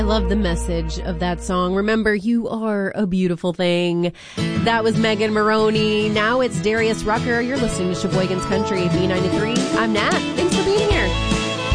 I love the message of that song. Remember, you are a beautiful thing. That was Megan Maroney. Now it's Darius Rucker. You're listening to Sheboygan's Country, B93. I'm Nat. Thanks for being here.